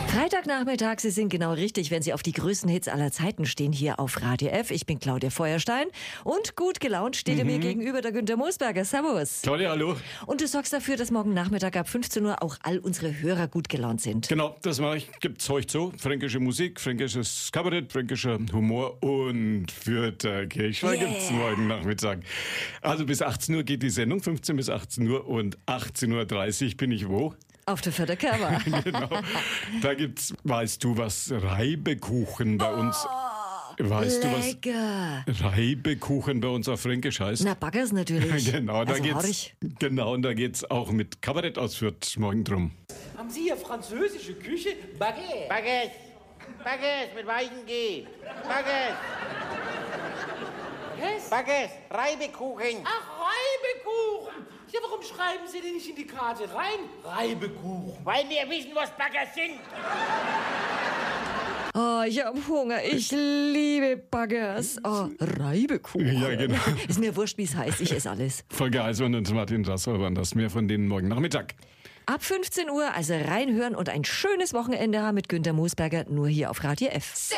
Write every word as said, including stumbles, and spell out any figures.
Freitagnachmittag, Sie sind genau richtig, wenn Sie auf die größten Hits aller Zeiten stehen, hier auf Radio F. Ich bin Claudia Feuerstein und gut gelaunt steht mhm. mir gegenüber der Günther Moosberger. Servus. Claudia, hallo. Und du sorgst dafür, dass morgen Nachmittag ab fünfzehn Uhr auch all unsere Hörer gut gelaunt sind. Genau, das mache ich. Gibt's heute so. Fränkische Musik, fränkisches Kabarett, fränkischer Humor und Fürther Kirchweih yeah. gibt's morgen Nachmittag. Also bis achtzehn Uhr geht die Sendung, fünfzehn bis achtzehn Uhr und achtzehn Uhr dreißig bin ich wo? Auf der Fürther Kerber. Genau. Da gibt's, weißt du was, Reibekuchen bei uns. Weißt lecker. du, was Reibekuchen bei uns auf Fränkisch heißt? Na, Baggers natürlich. Genau, da also geht's, genau, und da geht's auch mit Kabarett aus Fürth morgen drum. Haben Sie hier französische Küche? Baguette. Baguette. Baguette mit weichem G. Baguette. Was? Baguette. Reibekuchen. Ach, Reibekuchen. Ja, warum schreiben Sie denn nicht in die Karte rein? Reibekuchen. Weil wir wissen, was Baggers sind. Oh, ich hab Hunger. Ich liebe Baggers. Oh, Reibekuchen. Ja, genau. Ist mir wurscht, wie es heißt. Ich esse alles. Volker Eismann und Martin Drasser waren das. Mehr von denen morgen Nachmittag. Ab fünfzehn Uhr, also reinhören und ein schönes Wochenende haben mit Günther Moosberger, nur hier auf Radio F.